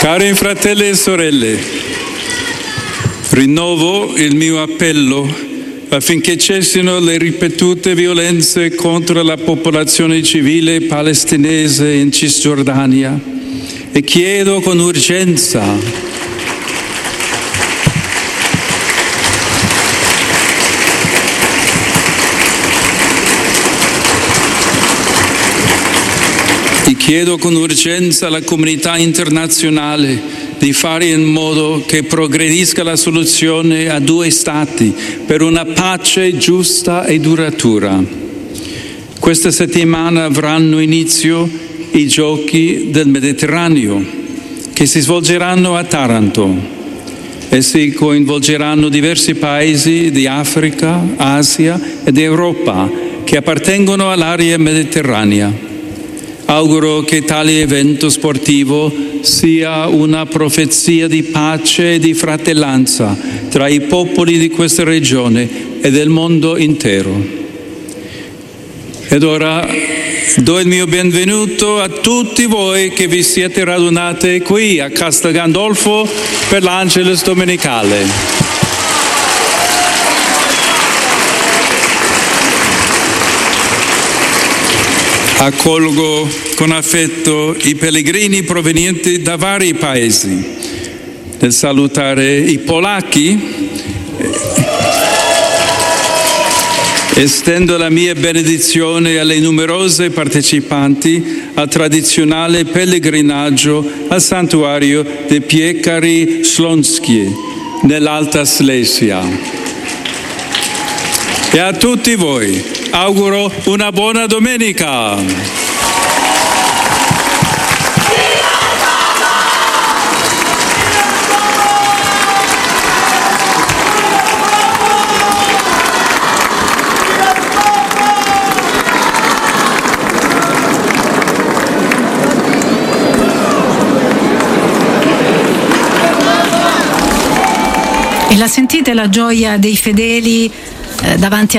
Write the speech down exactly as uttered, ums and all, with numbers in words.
Cari fratelli e sorelle, rinnovo il mio appello affinché cessino le ripetute violenze contro la popolazione civile palestinese in Cisgiordania e chiedo con urgenza E chiedo con urgenza alla comunità internazionale di fare in modo che progredisca la soluzione a due stati per una pace giusta e duratura. Questa settimana avranno inizio i Giochi del Mediterraneo, che si svolgeranno a Taranto. Essi coinvolgeranno diversi paesi di Africa, Asia ed Europa che appartengono all'area mediterranea. Auguro che tale evento sportivo sia una profezia di pace e di fratellanza tra i popoli di questa regione e del mondo intero. Ed ora do il mio benvenuto a tutti voi che vi siete radunati qui a Castel Gandolfo per l'Angelus Domenicale. Accolgo con affetto i pellegrini provenienti da vari paesi. Nel salutare i polacchi, estendo la mia benedizione alle numerose partecipanti al tradizionale pellegrinaggio al santuario di Piekary Śląskie nell'Alta Slesia. E a tutti voi auguro una buona domenica. E la sentite la gioia dei fedeli eh, davanti a